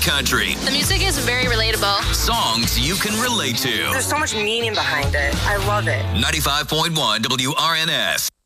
country. The music is very relatable. Songs you can relate to. There's so much meaning behind it. I love it. 95.1 WRNS.